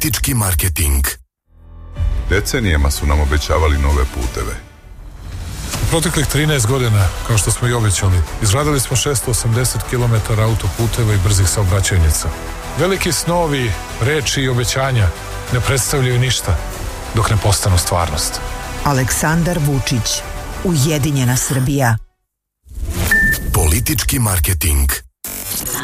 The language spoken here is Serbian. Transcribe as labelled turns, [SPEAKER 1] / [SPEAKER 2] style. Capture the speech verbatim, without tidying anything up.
[SPEAKER 1] Politički marketing.
[SPEAKER 2] Decenijama su nam obećavali nove puteve.
[SPEAKER 3] U proteklih trinaest godina, kao što smo i obećali, izgradili smo šesto osamdeset kilometara autoputeva i brzih saobraćajnica. Veliki snovi, reči i obećanja ne predstavljaju ništa dok ne postanu stvarnost.
[SPEAKER 4] Aleksandar Vučić, Ujedinjena Srbija.
[SPEAKER 1] Politički marketing.